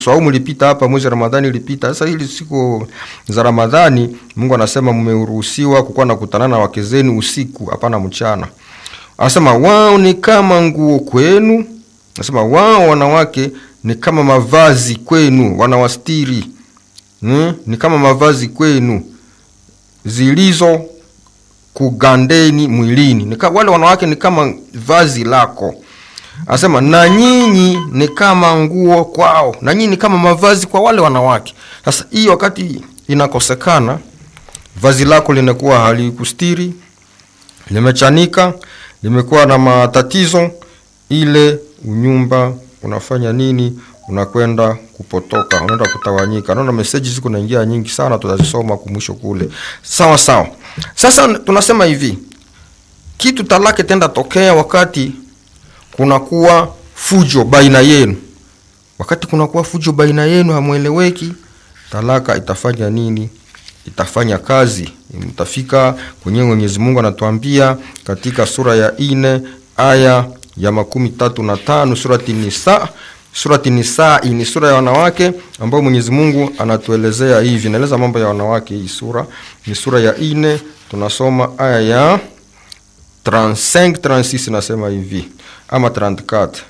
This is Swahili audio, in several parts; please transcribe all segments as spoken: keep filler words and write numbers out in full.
Saumu ilipita hapa, mwezi Ramadhani ilipita. Sasa hili siku za Ramadhani Mungu anasema mmeruhusiwa kukuwa na kutanana na wake zenu usiku, hapana mchana. Anasema wao ni kama nguo kwenu. Anasema wao wanawake ni kama mavazi kwenu, wanawastiri. Hmm? Ni kama mavazi kwenu zilizo kugandeni mwilini. Nika, wale wanawake ni kama vazi lako. Anasema na nyinyi ni kama nguo kwao. Na nyinyi ni kama mavazi kwa wale wanawake. Sasa hii wakati inakosekana, vazi lako linakuwa halikustiri, limechanika, limekuwa na matatizo, ile unyumba unafanya nini? Unakwenda kupotoka, unaenda kutawanyika. Naona message ziko naingia nyingi sana, tutazisoma kumwisho kule. Sawa sawa. Sasa tunasema hivi, kitu talaka tenda tokea wakati kunakuwa fujo baina yenu. Wakati kunakuwa fujo baina yenu, hamueleweki, talaka itafanya nini? Itafanya kazi. Mtafika kwenye Mwenyezi Mungu anatuambia katika sura ya nne aya ya makumi tatu na tano, surati Nisa. Surati Nisa ni sura ya wanawake ambayo Mwenyezi Mungu anatuelezea hivi. Naeleza mambo ya wanawake. Hii sura ni sura ya nne, tunasoma aya ya trente-cinq trente-six, nasema hivi ama trente-quatre.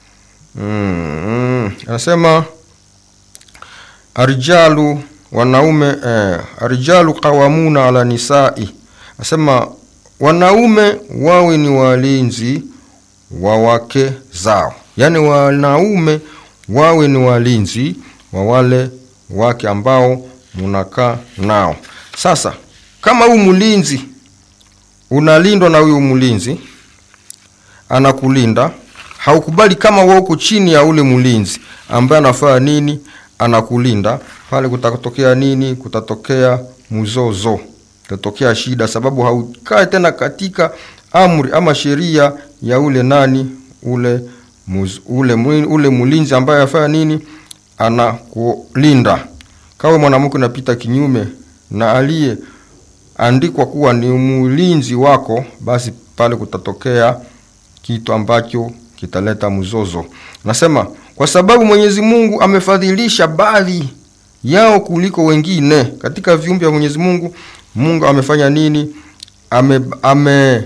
Mm, anasema arijalu wanaume eh, arijalu qawamuna ala nisai. Anasema wanaume wawe ni walinzi wa wake zao. Yani wanaume wawe ni walinzi wa wale wake ambao munakaa nao. Sasa kama huyu mlinzi unalindwa na huyu mlinzi anakulinda, haukubali kama wewe uko chini ya ule mlinzi ambaye anafanya nini? Anakulinda, pale kutatokea nini? Kutatokea mzozo, kutatokea shida, sababu haukai tena katika amri ama sheria ya ule nani? Ule muz, ule ule mlinzi ambaye afanya nini? Anakulinda. Kama mwanamke unapita kinyume na aliye andikwa kuwa ni mlinzi wako, basi pale kutatokea kitu ambacho kitaleta mzozo. Nasema kwa sababu Mwenyezi Mungu amefadhilisha baadhi yao kuliko wengine katika viumbe vya Mwenyezi Mungu. Mungu amefanya nini? Ame ame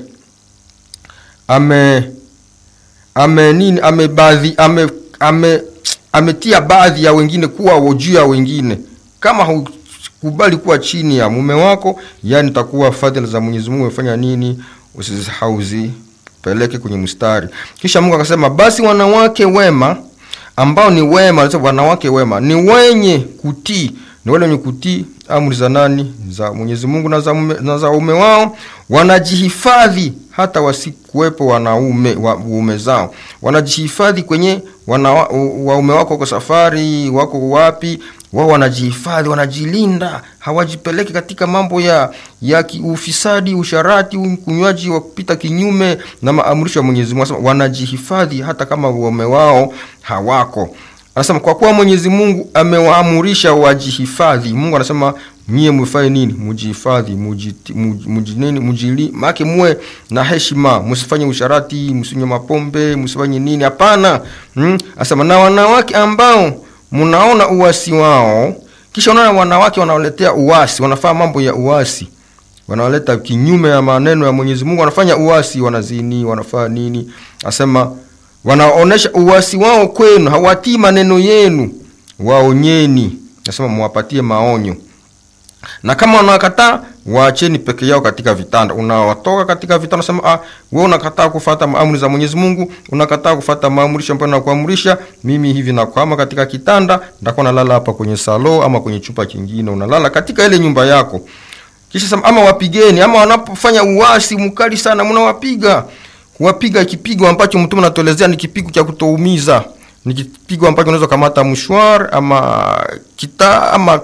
ame ame nini? Ame baadhi ame ame ametia baadhi ya wengine kuwa juu ya wengine. Kama hukubali kuwa chini ya mume wako, yani takuwa fadhila za Mwenyezi Mungu amefanya nini? Usizihauzi, peleke kwenye mstari. Kisha Mungu akasema basi wanawake wema ambao ni wema, alisema wanawake wema ni wenye kutii, ni wale wenye kutii amri za nani? Za Mwenyezi Mungu na za ume, na za ume wao, wanajihifadhi hata wasikuwepo wanaume wa ume zao. Wanajihifadhi kwenye wana waume wako kwa safari, wako wapi, wao wanajihifadhi, wanajilinda, hawajipeleki katika mambo ya ya ufisadi, usharati, kunywaji wa kupita kinyume na maamrisho ya Mwenyezi Mungu. Wanajihifadhi hata kama waume wao hawako. Anasema kwa kuwa Mwenyezi Mungu amewaamurisha wajihifadhi. Mungu anasema nyie mfanye nini? Mujihifadhi, mujineni, mujili, make muwe na heshima, msifanye usharati, msinywe mapombe, msifanye nini, hapana. Hmm? Anasema na wanawake ambao mnaona uasi wao, kisha unaona wanawake wanaoletea uasi, wanafanya mambo ya uasi, wanaleta kinyume ya maneno ya Mwenyezi Mungu, wanafanya uasi, wanazini, wanafanya nini? Anasema wanaonesha uasi wao kwenu, hawatii maneno yenu, waonyeni. Nasema muwapatie maonyo. Na kama wanakataa, waacheni peke yao katika vitanda. Unawatoka katika vitanda, nasema ah, wewe unakataa kufuata amri za Mwenyezi Mungu, unakataa kufuata maamrisho ambayo nakuamrisha, mimi hivi na kwama katika kitanda, ndakuwa nalala hapa kwenye salo ama kwenye chupa kingine, unalala katika ile nyumba yako. Kisha sema ama wapigeni, ama wanapofanya uasi mkali sana mnawapiga. Kuwapiga kipigo ambacho mtume anatuelezea ni kipigo cha kutoumiza. Ni kipigo ambacho unaweza kamata mshwar ama kita ama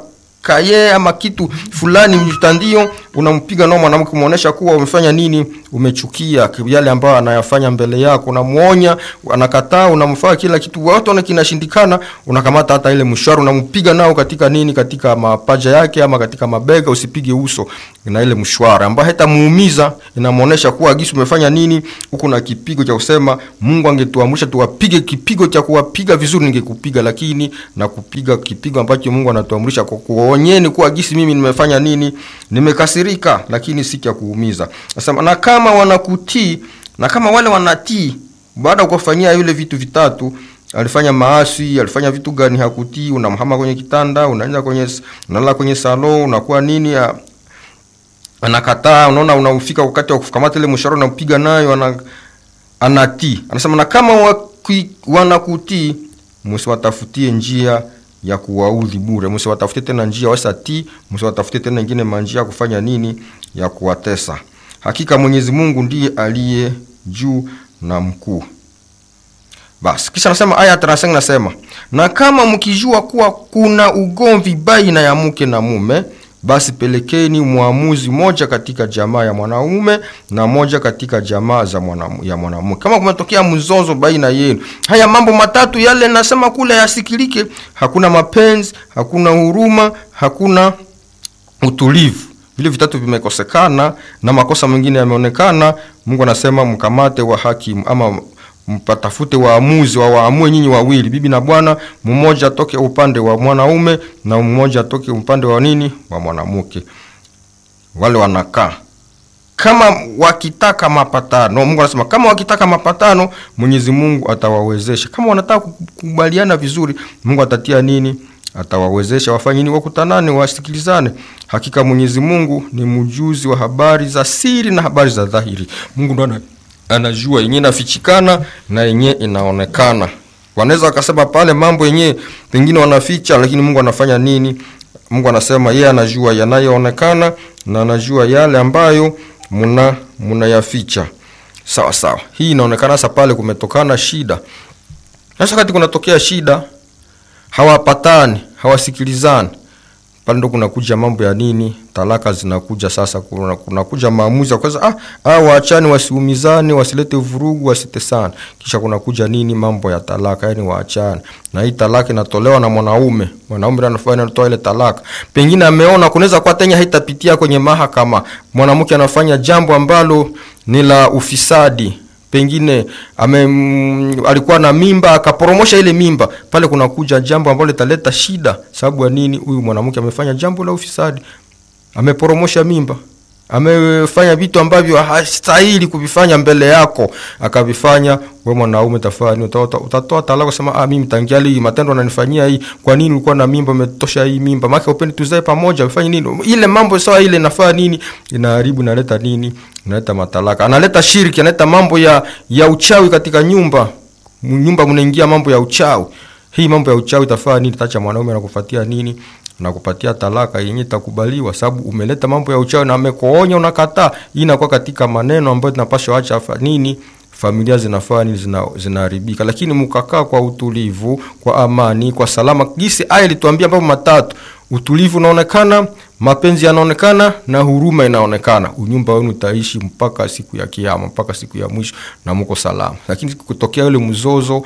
kaye ama kitu fulani mtandio, unampiga nao mwanamke kumuonesha kuwa umefanya nini, umechukia yale ambayo anayafanya mbele yako, unamuonya, anakataa, unamfaa kila kitu, watu wana kinashindikana, unakamata hata ile mshwari unampiga nao katika nini, katika mapaja yake ama katika mabega, usipige uso na ile mshwari ambayo hata muumiza, inamuonesha kuwa gisi umefanya nini, huko na kipigo cha kusema Mungu angetuamrisha tuwapige kipigo cha kuwapiga vizuri ningekupiga, lakini na kupiga kipigo ambacho Mungu anatuamrisha kwa kuonyeni kuwa gisi mimi nimefanya nini, nimekasirika, lakini si cha kuumiza. Nasema na kama wanakutii, na kama wale wanatii baada ya kufanyia yule vitu vitatu, alifanya maasi, alifanya vitu gani, hakutii, unamhama kwenye kitanda, unaanza kwenye unalala kwenye salo, unakuwa nini ya, anakataa, unaona unaufika wakati wa kukamata ile mshahara unampiga nayo, ana anatii. Anasema na kama wanakutii, msiwatafutie njia ya kuwaudhi bure, msiwatafutie tena njia wasatii, msiwatafutie tena nyingine manjia kufanya nini, ya kuwatesa. Hakika Mwenyezi Mungu ndiye aliye juu na mkuu. Basi kisha nasema aya thelathini nasema, na kama mkijua kuwa kuna ugomvi baina ya mke na mume, basi pelekeni muamuzi moja katika jamaa ya mwanaume na moja katika jamaa za mwanamume ya mwanamke. Kama kumetokea mzozo baina yenu, haya mambo matatu yale nasema kule yasikilike, hakuna mapenzi, hakuna huruma, hakuna utulivu. Vile vitatu vimekosekana na makosa mengine yameonekana, Mungu anasema mkamate wa hakimu ama mpatafute waamuzi wa waamue nyinyi wawili, bibi na bwana, mmoja atoke upande wa mwanaume na mmoja atoke upande wa nini, wa mwanamke. Wale wanakaa kama wakitaka mapatano. Mungu anasema kama wakitaka mapatano, Mwenyezi Mungu atawawezesha. Kama wanataka kukubaliana vizuri, Mungu atatia nini, atawawezesha wafanye nini, wakutanane, wasikilizane. Hakika Mwenyezi Mungu ni mjuzi wa habari za siri na habari za dhahiri. Mungu ndo anajua yenyewe inafichikana na yenyewe inaonekana. Wanaweza wakasema pale mambo yenyewe pengine wanaficha, lakini Mungu anafanya nini? Mungu anasema yeye anajua yanayoonekana na anajua yale ambayo muna mnayaficha. Sawa sawa. Hii inaonekana sasa pale kumetokana shida. Sasa wakati kunatokea shida, hawapatani, hawasikilizani, pale ndo kunakuja mambo ya nini, talaka zinakuja. Sasa kuna kunakuja maamuzi kwa sababu ah ah waachane, wasiumizane, wasilete vurugu, wasitesane. Kisha kunakuja nini, mambo ya talaka, yani waachane. Na hii talaka inatolewa na mwanaume. Mwanaume anafanya anatoa ile talaka. Pengine ameona kunaweza kwa tenya haitapitia kwenye mahakama. Mwanamke anafanya jambo ambalo ni la ufisadi. Pengine ame m, alikuwa na mimba akaporomosha ile mimba, pale kuna kuja jambo ambalo litaleta shida. Sababu ya nini? Huyu mwanamke amefanya jambo la ufisadi, ameporomosha mimba, amefanya vitu ambavyo hastahili kuvifanya mbele yako, akavifanya. Wewe mwanaume tafani utatoa utatoa talaka sema ah mimi tangia hii matendo ananifanyia hii, kwa nini ulikuwa na mimba, umetosha hii mimba, maana upende tuzae pamoja, ufanye nini? Ile mambo sawa ile inafaa nini, inaharibu, inaleta nini, inaleta matalaka, analeta shirki, analeta mambo ya ya uchawi katika nyumba. Nyumba mnaingia mambo ya uchawi. Hii mambo ya uchawi tafaa nini, tacha mwanaume anakufuatia nini na kupatia talaka yenyewe itakubaliwa, sababu umeleta mambo ya uchawi na amekoonya unakataa. Hii inakuwa katika maneno ambayo tunapaswa acha nini, familia zinafaa nini, zina zinaharibika. Lakini mkakaa kwa utulivu, kwa amani, kwa salama. Gisi aya ilituambia mambo matatu: utulivu unaonekana, mapenzi yanaonekana na huruma inaonekana. Unyumba wenu utaishi mpaka siku ya kiyama, mpaka siku ya mwisho, na mko salama. Lakini kutokea yule mzozo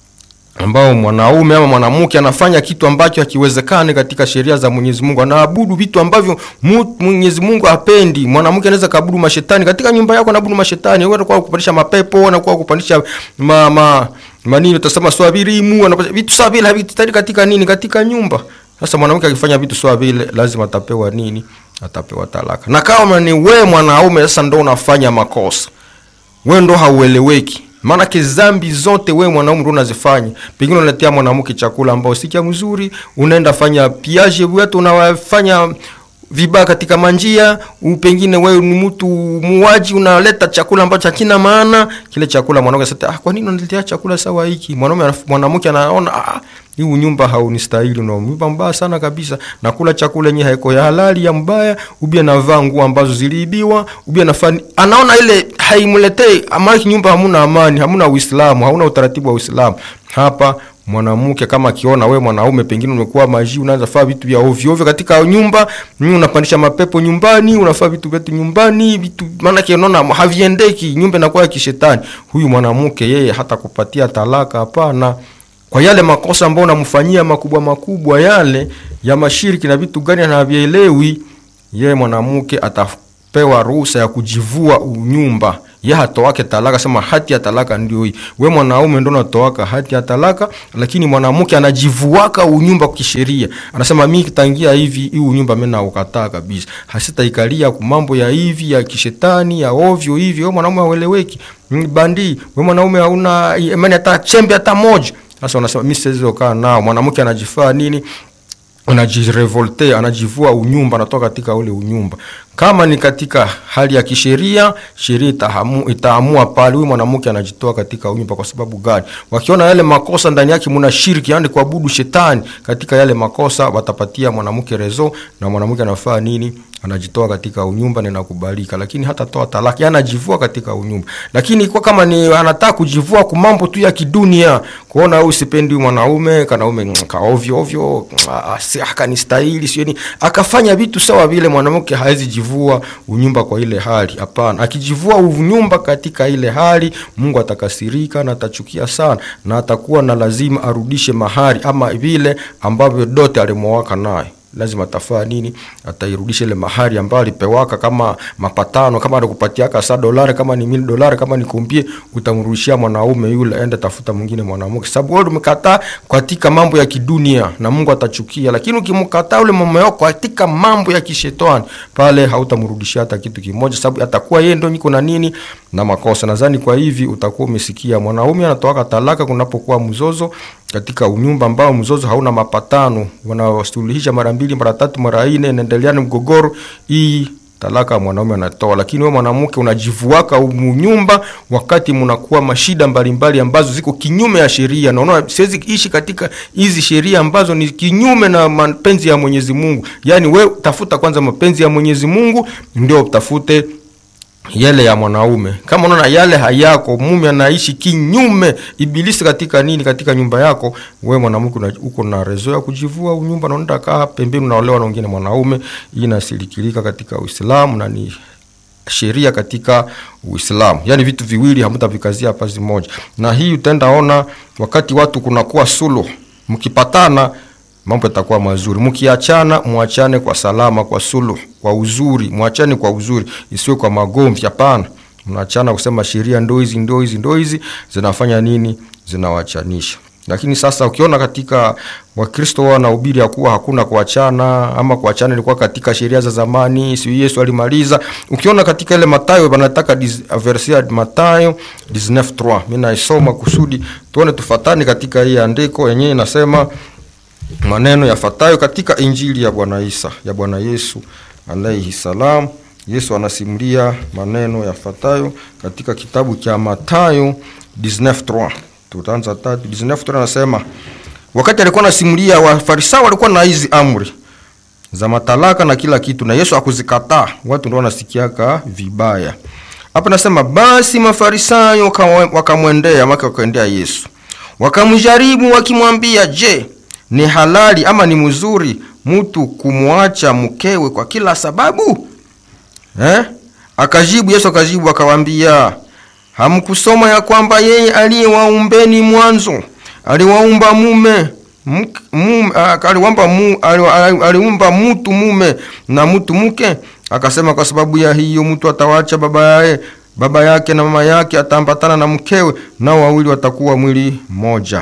ambao mwanaume ama mwanamke anafanya kitu ambacho hakiwezekani katika sheria za Mwenyezi Mungu, anaabudu vitu ambavyo Mwenyezi Mungu hapendi. Mwanamke anaweza kaabudu mashetani katika nyumba yako, anaabudu mashetani, wewe unakuwa kupandisha mapepo, anakuwa kupandisha ma, ma manini utasema swabirimu, anapata vitu sawa vile havitari katika nini, katika nyumba. Sasa mwanamke akifanya vitu sawa vile lazima atapewa nini, atapewa talaka. Na kama ni wewe mwanaume sasa ndo unafanya makosa, wewe ndo haueleweki, maana kizambi zote wewe mwanaume ndo unazifanya. Pengine unaletea mwanamke chakula ambao si kia mzuri, unaenda fanya piaje, watu unawafanya vibaya katika manjia, pengine wewe ni mtu muaji, unaleta chakula ambacho hakina maana. Kile chakula mwanamke sasa, ah kwa nini unaletea chakula sawa hiki? Mwanaume mwanamke anaona ah hii nyumba haunistahili, na nyumba mbaya sana kabisa, na kula chakula yenyewe haiko ya halali, ya mbaya, ubia navaa nguo ambazo ziliibiwa, ubia nafani, anaona ile haimletei amani. Nyumba hamuna amani, hamuna Uislamu, hauna utaratibu wa Uislamu. Hapa mwanamke kama akiona wewe mwanaume pengine umekuwa maji, unaanza fanya vitu vya ovyo ovyo katika nyumba, unapandisha mapepo nyumbani, unafanya vitu vyetu nyumbani, vitu maana yake unaona haviendeki, nyumba inakuwa ya kishetani. Huyu mwanamke yeye hata kupatia talaka hapana. Kwa yale makosa ambayo unamfanyia makubwa makubwa yale ya mashiriki na vitu gani anavielewi, yeye mwanamke atapewa ruhusa ya kujivua unyumba. Yeye hatoake talaka, sema hati ya talaka ndio hii. Wewe mwanaume ndio unatoaka hati ya talaka, lakini mwanamke anajivuaka unyumba kwa kisheria. Anasema mimi kitangia hivi hii unyumba mimi na ukataa kabisa. Hasitaikalia kwa mambo ya hivi ya kishetani ya ovyo hivi. Wewe mwanaume haueleweki. Bandi, wewe mwanaume hauna imani hata chembe hata moja. Sasa unasema mimi siwezi kukaa nao. Mwanamke anajifaa nini? Anajirevolte, anajivua unyumba, anatoka katika ule unyumba. Kama ni katika hali ya kisheria, sheria itahamu, itaamua pale huyu mwanamke anajitoa katika unyumba. Kwa sababu gani? Wakiona yale makosa ndani yake mnashiriki, yani kuabudu shetani katika yale makosa, watapatia mwanamke rezo, na mwanamke anafaa nini? Anajitoa katika unyumba na inakubalika. Lakini hata toa talaka, yani anajivua katika unyumba. Lakini kwa kama ni anataka kujivua kwa mambo tu ya kidunia, kuona huyu sipendi mwanaume, kanaume ka ovyo ovyo, si akanistahili sio ni, akafanya vitu sawa vile, mwanamke hawezi jivua unyumba kwa ile hali. Hapana. Akijivua unyumba katika ile hali, Mungu atakasirika na atachukia sana, na atakuwa na lazima arudishe mahari ama vile ambavyo dote alimwaka naye. Lazima atafaa nini? Atairudisha ile mahari ambayo alipewaka, kama mapatano, kama alikupatiaka saa dolari, kama ni mili dolari, kama ni kumpie, utamrudishia mwanaume yule, aende tafuta mwingine mwanamke. Sababu wewe umekataa katika mambo ya kidunia na Mungu atachukia. Lakini ukimkataa ule mume wako katika mambo ya kishetani, pale hautamrudishia hata kitu kimoja, sababu atakuwa yeye ndio niko na nini na makosa. Nadhani kwa hivi utakuwa umesikia mwanaume anatoa talaka kunapokuwa mzozo katika unyumba ambao mzozo hauna mapatano, wanawasuluhisha mara mbili mara tatu mara nne, inaendelea ni mgogoro, hii talaka mwanaume anatoa. Lakini wewe mwanamke unajivuaka unyumba wakati mnakuwa mashida mbalimbali ambazo ziko kinyume ya sheria. Naona siwezi ishi katika hizi sheria ambazo ni kinyume na mapenzi ya Mwenyezi Mungu. Yaani wewe tafuta kwanza mapenzi ya Mwenyezi Mungu, ndio utafute yale ya mwanaume. Kama unaona yale hayako, mume anaishi kinyume, ibilisi katika nini katika nyumba yako, wewe mwanamke uko na rezo ya kujivua unyumba, na unaenda kaa pembeni, unaolewa na wengine mwanaume. Hii inasilikilika katika Uislamu na ni sheria katika Uislamu. Yaani vitu viwili hamtavikazia pazi moja. Na hii utaendaona wakati watu kunakuwa suluhu, mkipatana mambo yatakuwa mazuri. Mkiachana muachane kwa salama, kwa suluhu, kwa uzuri, muachane kwa uzuri, isiwe kwa magomvi. Hapana. Mnaachana kusema sheria ndio hizi ndio hizi ndio hizi zinafanya nini? Zinawachanisha. Lakini sasa ukiona katika Wakristo wanahubiri ya kuwa hakuna kuachana, ama kuachana ilikuwa katika sheria za zamani, si Yesu alimaliza. Ukiona katika ile Mathayo wanataka verse ya Mathayo kumi na tatu, mimi naisoma kusudi tuone tufatane katika hii andiko yenyewe. Inasema maneno yafuatayo katika Injili ya Bwana Isa, ya Bwana Yesu alayhi salam. Yesu anasimulia maneno yafuatayo katika kitabu cha Mathayo kumi na tatu. Tutaanza tatu. kumi na tatu anasema, wakati alikuwa anasimulia, Wafarisayo walikuwa na hizi amri za matalaka na kila kitu, na Yesu hakuzikataa. Watu ndio wanasikiaka vibaya. Hapa nasema, basi Mafarisayo wakamwendea, maka wakaendea Yesu, wakamjaribu wakimwambia, je, ni halali ama ni mzuri mtu kumwacha mkewe kwa kila sababu? Eh? Akajibu Yesu akajibu akawaambia, hamkusoma ya kwamba yeye aliyewaumbeni mwanzo aliwaumba mume mume aliwaumba mu aliumba mtu mume na mtu mke? Akasema, kwa sababu ya hiyo mtu atawacha baba yake baba yake na mama yake, ataambatana na mkewe, nao wawili watakuwa mwili moja.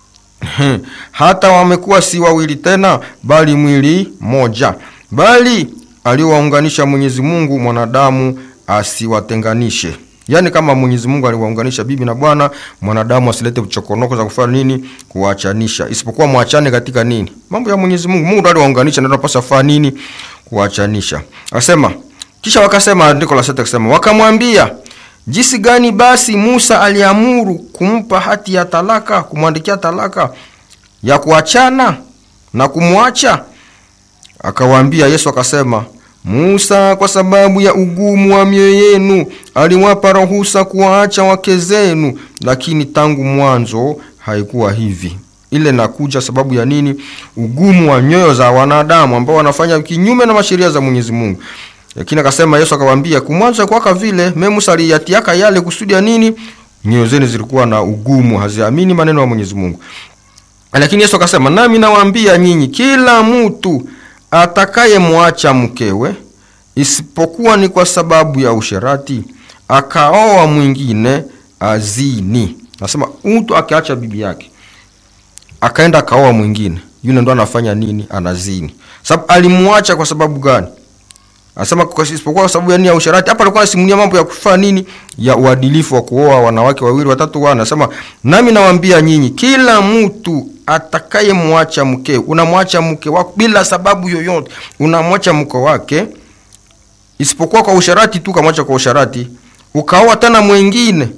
Hata wamekuwa si wawili tena, bali mwili moja. Bali aliwaunganisha Mwenyezi Mungu, mwanadamu asiwatenganishe. Yaani kama Mwenyezi Mungu aliwaunganisha bibi na bwana, mwanadamu asilete uchokonoko za kufanya nini? Kuachanisha. Isipokuwa muachane katika nini? Mambo ya Mwenyezi Mungu. Mungu ndiye aliwaunganisha, na tunapaswa kufanya nini? Kuachanisha. Asema, kisha wakasema, andiko la sita kusema, wakamwambia, jinsi gani basi Musa aliamuru kumpa hati ya talaka, kumwandikia talaka ya kuachana na kumwacha? Akawaambia Yesu akasema, Musa kwa sababu ya ugumu wa mioyo yenu aliwapa ruhusa kuacha wake zenu, lakini tangu mwanzo haikuwa hivi. ile nakuja sababu ya nini? Ugumu wa nyoyo za wanadamu ambao wanafanya kinyume na masheria za Mwenyezi Mungu. Lakini akasema Yesu akawaambia, kumwanza kwaka vile Musa aliyatiaka yale kusudi ya nini? Nyoyo zenu zilikuwa na ugumu, haziamini maneno ya Mwenyezi Mungu. Lakini Yesu akasema, nami nawaambia nyinyi, kila mtu atakayemwacha mkewe, isipokuwa ni kwa sababu ya usherati, akaoa mwingine, azini. Nasema mtu akiacha bibi yake akaenda akaoa mwingine, yule ndo anafanya nini? Anazini. Sababu alimwacha kwa sababu gani? Anasema kwa isipokuwa kwa sababu ya nini? Ya usherati. Hapa alikuwa anasimulia mambo ya kufanya nini? Ya uadilifu wa kuoa wanawake wawili watatu wana. Anasema nami nawaambia nyinyi, kila mtu atakayemwacha mke, unamwacha mke wako bila sababu yoyote, unamwacha mke wake isipokuwa kwa usherati tu, kamwacha kwa usherati, ukaoa tena mwingine,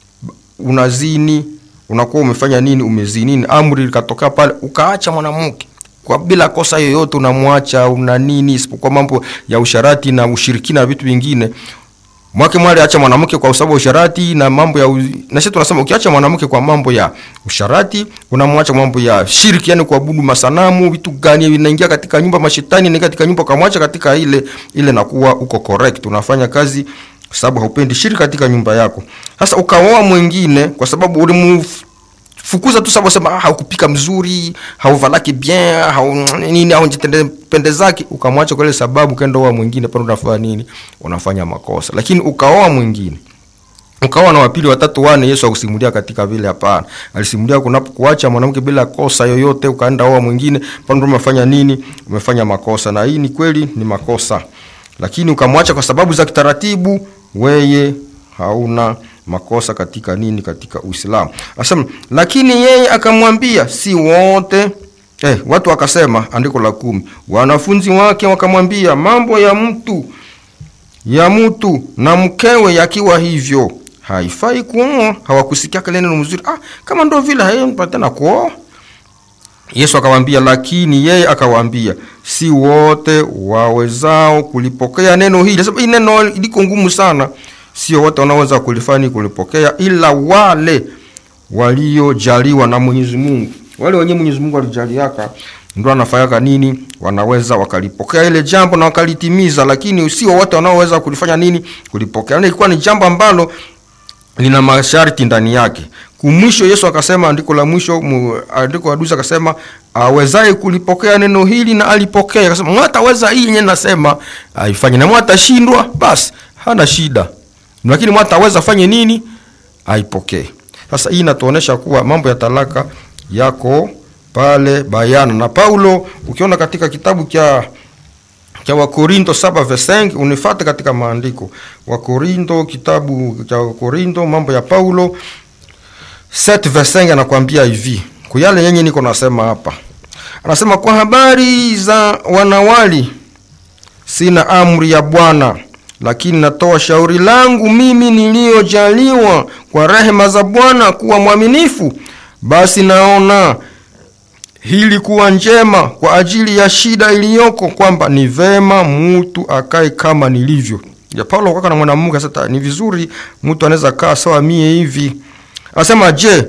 unazini. Unakuwa umefanya nini? Umezini. Amri ikatoka pale, ukaacha mwanamke kwa bila kosa yoyote, unamwacha una nini, isipokuwa mambo ya usharati na ushirikina na vitu vingine. Mwake mwali acha mwanamke kwa sababu usharati na mambo ya u... na sisi tunasema ukiacha mwanamke kwa mambo ya usharati, unamwacha mambo ya shirki, yani kuabudu masanamu, vitu gani vinaingia katika nyumba mashetani, ni katika nyumba kamwacha katika ile ile, na kuwa uko correct, unafanya kazi kwa sababu haupendi shirki katika nyumba yako. Sasa ukaoa mwingine kwa sababu ulimfukuza tu sababu sema ah, haukupika mzuri, hauvalaki bien, hau nini, au njitendezaki, ukamwacha kwa ile sababu kaenda oa mwingine, pale unafanya nini? Unafanya makosa. Lakini ukaoa mwingine, ukaoa na wapili watatu wane, Yesu akusimulia katika vile hapana. Alisimulia kunapokuacha mwanamke bila kosa yoyote ukaenda oa mwingine, pale ndio umefanya nini? Umefanya makosa. Na hii ni kweli ni makosa. Lakini ukamwacha kwa sababu za kitaratibu, weye hauna makosa katika nini? Katika Uislamu. Asema lakini yeye akamwambia si wote. Eh, watu wakasema, andiko la kumi, wanafunzi wake wakamwambia, mambo ya mtu ya mtu na mkewe yakiwa hivyo haifai kuoa. Hawakusikia kile neno mzuri. Ah, kama ndio vile haipatana kuoa. Yesu akamwambia, lakini yeye akawaambia, si wote wawezao kulipokea neno hili. Sababu hii neno liko ngumu sana. Sio wote wanaweza kulifanya kulipokea, ila wale waliojaliwa na Mwenyezi Mungu. Wale wenye Mwenyezi Mungu alijaliaka ndio anafanyaka nini? Wanaweza wakalipokea ile jambo na wakalitimiza. Lakini sio wote wanaoweza kulifanya nini? Kulipokea. Na ilikuwa ni jambo ambalo lina masharti ndani yake. Kumwisho Yesu akasema, andiko la mwisho, andiko la Dusa akasema, awezaye kulipokea neno hili na alipokea. Akasema mwataweza hii yenyewe nasema aifanye, na mwatashindwa basi hana shida. Lakini mwataweza fanye nini? Aipokee. Sasa hii inatuonesha kuwa mambo ya talaka yako pale bayana. Na Paulo ukiona katika kitabu cha cha Wakorintho saba verse cinq, unifuate katika maandiko. Wakorintho, kitabu cha Wakorintho, mambo ya Paulo saba verse cinq, anakuambia hivi. Kwa yale yenye niko nasema hapa. Anasema kwa habari za wanawali sina amri ya Bwana, lakini natoa shauri langu mimi niliojaliwa kwa rehema za Bwana kuwa mwaminifu. Basi naona hili kuwa njema kwa ajili ya shida iliyoko, kwamba ni vema mtu akae kama nilivyo. Ya Paulo kaka na mwanamume, sasa ni vizuri mtu anaweza kaa sawa mie hivi. Anasema je,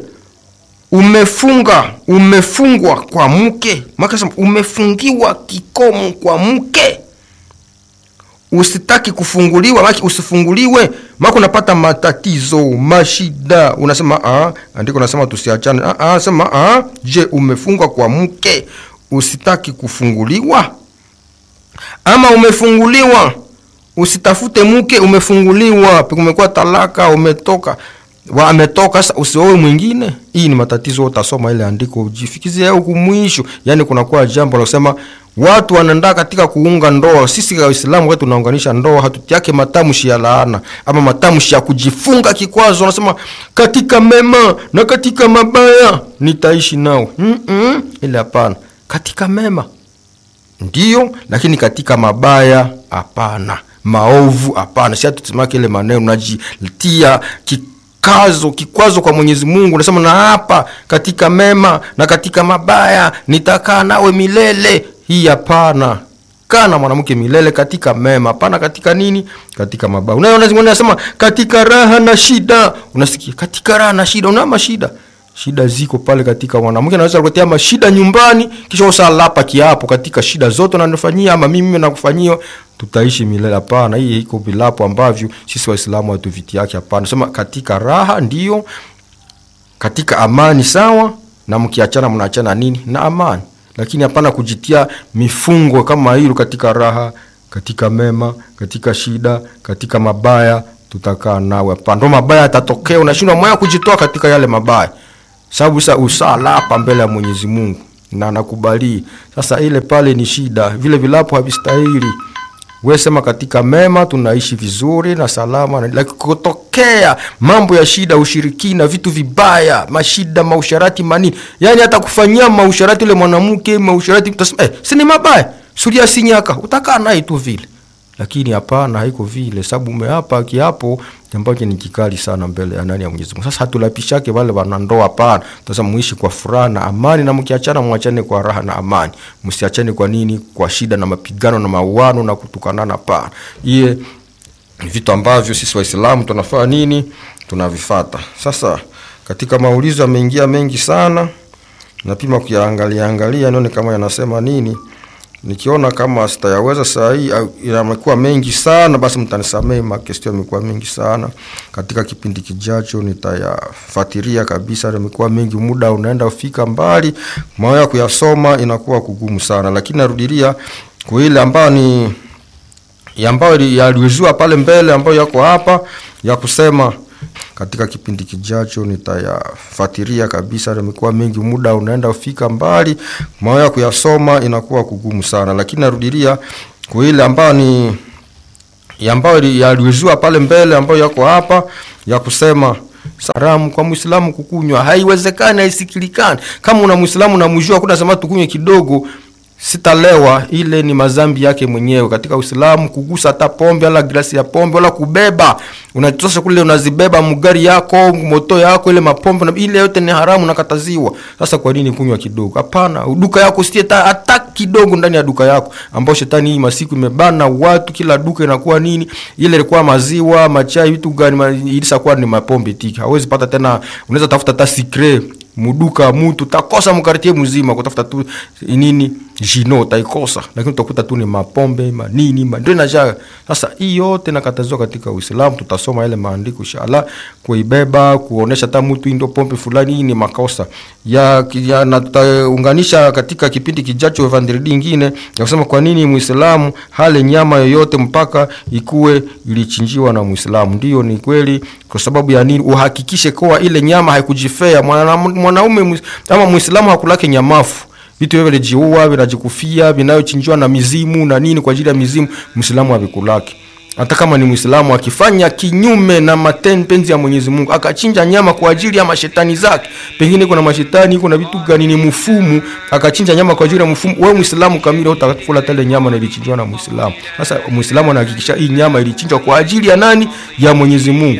umefunga umefungwa kwa mke? Maka sema umefungiwa kikomo kwa mke, usitaki kufunguliwa, maki usifunguliwe, maka unapata matatizo, mashida. Unasema ah, andiko nasema tusiachane. Ah, ah sema ah, je umefungwa kwa mke, usitaki kufunguliwa? Ama umefunguliwa, usitafute mke, umefunguliwa, umekuwa talaka, umetoka wa ametoka, sasa usioe mwingine. Hii ni matatizo. Utasoma ile andiko ujifikizie huko mwisho. Yani kuna kwa jambo la kusema watu wanaenda katika kuunga ndoa. Sisi kwa Uislamu wetu tunaunganisha ndoa, hatutiake matamshi ya laana ama matamshi ya kujifunga kikwazo. Wanasema katika mema na katika mabaya nitaishi nao. Mm -mm. Ile hapana. Katika mema ndio, lakini katika mabaya hapana. Maovu hapana. Sisi tutimake ile maneno unajitia kazo kikwazo kwa Mwenyezi Mungu. Unasema na hapa katika mema na katika mabaya nitakaa nawe milele. Hii hapana. Kana mwanamke milele katika mema, hapana katika nini? Katika mabaya. Unaona unasema katika raha na shida. Unasikia katika raha na shida, una mashida. Shida ziko pale katika mwanamke anaweza kukuletea mashida nyumbani kisha usalapa kiapo katika shida zote unanifanyia ama mimi nakufanyia tutaishi milele. Hapana, hii iko vilapo ambavyo sisi Waislamu hatuviti yake. Hapana, sema katika raha ndio, katika amani sawa, na mkiachana mnaachana nini na amani, lakini hapana kujitia mifungo kama hilo katika raha, katika mema, katika shida, katika mabaya tutakaa nawe. Hapana, ndo mabaya yatatokea unashindwa moyo kujitoa katika yale mabaya. Sababu sasa usalapa mbele ya Mwenyezi Mungu na nakubali. Sasa ile pale ni shida. Vile vilapo havistahili. Wewe sema katika mema tunaishi vizuri na salama, na lakini kutokea mambo ya shida, ushirikina, vitu vibaya, mashida, mausharati, manini. Yaani hata kufanyia mausharati ile mwanamke, mausharati utasema eh si ni mabaya, suria sinyaka, utakaa naye tu vile. Lakini hapana, haiko vile, sababu umeapa kiapo ambacho ni kikali sana mbele ya nani ya Mwenyezi Mungu. Sasa hatulapishake wale wanandoa, hapana. Sasa muishi kwa furaha na amani, na mkiachana muachane kwa raha na amani. Msiachane kwa nini? Kwa shida na mapigano na mauano na kutukanana, hapana. Iye vitu ambavyo sisi Waislamu tunafanya nini? Tunavifuata. Sasa katika maulizo yameingia mengi sana. Napima kuyaangalia angalia nione kama yanasema nini. Nikiona kama sitayaweza saa hii yamekuwa mengi sana, basi mtanisamee, makestio yamekuwa mengi sana. Katika kipindi kijacho nitayafuatilia kabisa, yamekuwa mengi, muda unaenda ufika mbali, maana ya kuyasoma inakuwa kugumu sana. Lakini narudilia kwa ile ambayo ni ambayo yaliuzwa pale mbele ambayo yako hapa ya kusema katika kipindi kijacho nitayafuatilia kabisa, yamekuwa mengi, muda unaenda ufika mbali, maana ya kuyasoma inakuwa kugumu sana. Lakini narudilia kwa ile ambayo ni ambayo yaliuzwa pale mbele ambayo yako hapa ya kusema salamu kwa Muislamu kukunywa haiwezekani, haisikilikani. Kama una Muislamu na mjua kuna sema tukunywe kidogo sitalewa, ile ni mazambi yake mwenyewe. Katika Uislamu kugusa hata pombe wala glasi ya pombe wala kubeba, unatosha kule unazibeba mgari yako, moto yako, ile mapombe ile yote ni haramu na kataziwa. Sasa kwa nini kunywa kidogo? Hapana, duka yako usitie hata kidogo ndani ya duka yako, ambao shetani hii masiku imebana watu, kila duka inakuwa nini, ile ilikuwa maziwa, machai, vitu gani ilisakuwa ni mapombe tiki. Hawezi pata tena, unaweza tafuta hata secret muduka mtu takosa mkartie mzima kutafuta tu nini jino utaikosa, lakini utakuta tu ni mapombe manini ndio inajaa. Sasa hii yote nakatazwa katika Uislamu. Tutasoma ile maandiko inshallah, kuibeba kuonesha hata mtu ndio pombe fulani ni makosa ya, ya nataunganisha katika kipindi kijacho evangeli nyingine ya kusema kwa nini Muislamu hale nyama yoyote mpaka ikue ilichinjiwa na Muislamu. Ndio ni kweli, kwa sababu ya nini? Uhakikishe kwa ile nyama haikujifea. Mwanaume ama Muislamu hakulake nyamafu, vitu hivyo vijiua, vinajikufia, vinayochinjwa na mizimu na nini kwa ajili ya mizimu, Muislamu havikulake. Hata kama ni Muislamu akifanya kinyume na mapenzi ya Mwenyezi Mungu, akachinja nyama kwa ajili ya mashetani zake, pengine kuna mashetani, kuna vitu gani ni mfumu, akachinja nyama kwa ajili ya mfumu, wewe Muislamu kamili utakula tele nyama na ilichinjwa na Muislamu. Sasa Muislamu anahakikisha hii nyama ilichinjwa kwa ajili ya nani? Ya Mwenyezi Mungu.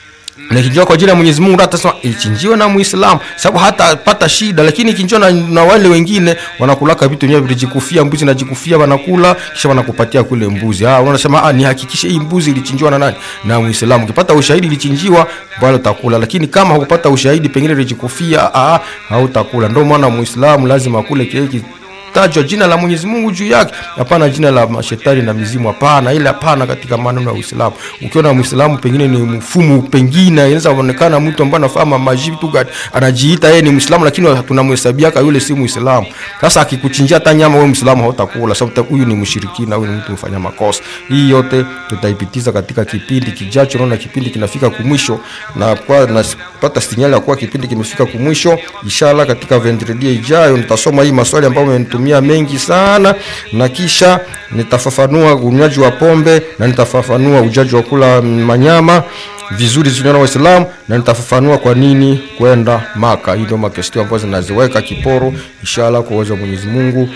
Na ikinjwa kwa ajili ya Mwenyezi Mungu hata sema ilichinjiwa na Muislamu, sababu hata pata shida. Lakini ikinjwa na, na wale wengine wanakulaka vitu wenyewe vilijikufia, mbuzi najikufia wanakula kisha wanakupatia kule mbuzi. Ah, wanasema ah, ni hakikisha hii mbuzi ilichinjiwa na nani? Na Muislamu. Ukipata ushahidi ilichinjiwa bado utakula, lakini kama hukupata ushahidi pengine ilijikufia, ah hautakula. Ndio maana Muislamu lazima akule kile tajwa jina la Mwenyezi Mungu juu yake, hapana jina la mashetani na mizimu, hapana. Ile hapana katika maneno ya Uislamu. Ukiona Muislamu pengine ni mfumu, pengine inaweza kuonekana mtu ambaye anafahamu majibu tu gani, anajiita yeye ni Muislamu, lakini tunamhesabia kama yule si Muislamu. Sasa akikuchinjia hata nyama wewe Muislamu hautakula, sababu huyu ni mshirikina, huyu ni mtu mfanya makosa. Hii yote tutaipitiza katika kipindi kijacho. Naona kipindi kinafika kumwisho, na kwa napata sinyali ya kuwa kipindi kimefika kumwisho. Inshallah katika vendredia ijayo nitasoma hii maswali ambayo umenitumia mengi sana, na kisha nitafafanua unywaji wa pombe, na nitafafanua ujaji wa kula manyama vizuri zinaona Waislamu, na nitafafanua kwa nini kwenda Maka. Hii ndio makestio ambazo zinaziweka kiporo inshallah kwa uwezo wa Mwenyezi Mungu.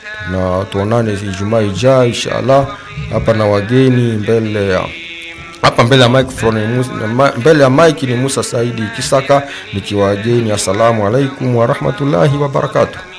Na tuonane Ijumaa ijayo inshallah hapa na wageni mbele ya hapa mbele ya microphone, mbele ya mic ni Musa Saidi Kisaka nikiwa wageni. Assalamu alaikum wa rahmatullahi wa barakatuh.